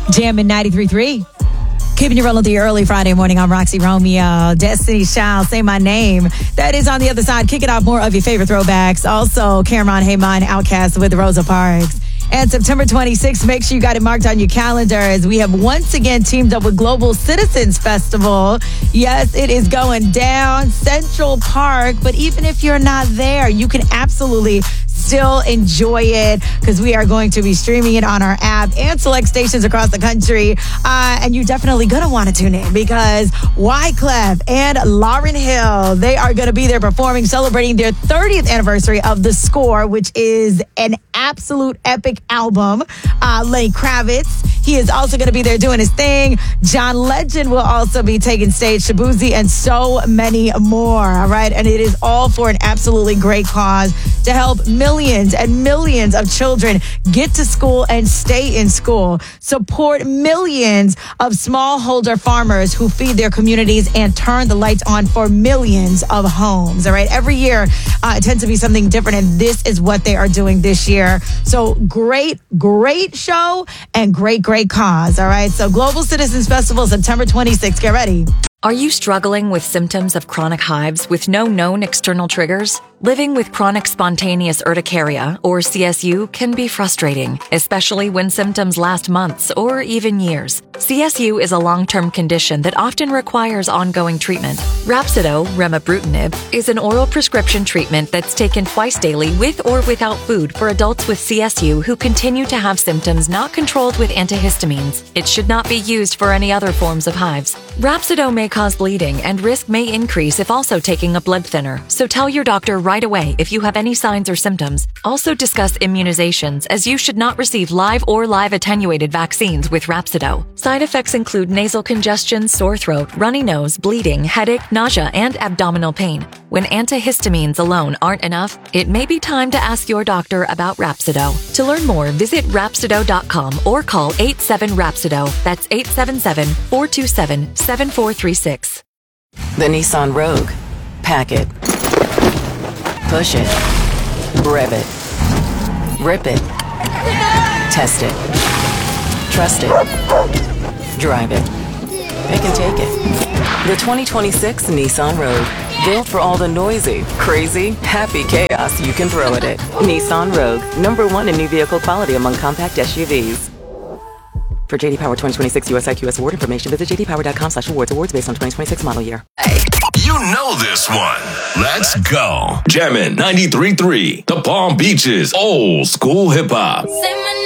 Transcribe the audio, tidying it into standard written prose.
Jamming 93.3. Keeping you rolling through your early Friday morning. I'm Roxy Romeo. Destiny's Child, Say My Name. That is on the other side. Kicking off more of your favorite throwbacks. Also, Cameron Hayman, Outcast with Rosa Parks. And September 26th, make sure you got it marked on your calendar as we have once again teamed up with Global Citizens Festival. Yes, it is going down Central Park, but even if you're not there, you can absolutely still enjoy it because we are going to be streaming it on our app and select stations across the country. And you're definitely going to want to tune in because Wyclef and Lauryn Hill, they are going to be there performing, celebrating their 30th anniversary of The Score, which is an absolute epic album. Lenny Kravitz, he is also going to be there doing his thing. John Legend will also be taking stage, Shabuzi, and so many more. All right. And it is all for an absolutely great cause to help millions and millions of children get to school and stay in school. Support millions of smallholder farmers who feed their communities and turn the lights on for millions of homes. All right. Every year, it tends to be something different. And this is what they are doing this year. So great show and great cause. All right. So Global Citizens Festival, September 26th. Get ready. Are you struggling with symptoms of chronic hives with no known external triggers? Living with chronic spontaneous urticaria, or CSU, can be frustrating, especially when symptoms last months or even years. CSU is a long-term condition that often requires ongoing treatment. Rhapsido, remibrutinib, is an oral prescription treatment that's taken twice daily with or without food for adults with CSU who continue to have symptoms not controlled with antihistamines. It should not be used for any other forms of hives. Rhapsido may cause bleeding and risk may increase if also taking a blood thinner, so tell your doctor right away if you have any signs or symptoms. Also discuss immunizations, as you should not receive live or live attenuated vaccines with Rhapsido. Side effects include nasal congestion, sore throat, runny nose, bleeding, headache, nausea, and abdominal pain. When antihistamines alone aren't enough, it may be time to ask your doctor about Rhapsido. To learn more, visit Rhapsido.com or call 87-RHAPSIDO. That's 877-427-7436. The Nissan Rogue. Pack it. Push it. Rev it. Rip it. Test it. Trust it. Drive it. It can take it. The 2026 Nissan Rogue. Built for all the noisy, crazy, happy chaos you can throw at it. Nissan Rogue. #1 in new vehicle quality among compact SUVs. For JD Power 2026 US IQS award information, visit jdpower.com/awards. Awards based on 2026 model year. You know this one. Let's go. Jammin' 93.3, the Palm Beaches, old school hip hop.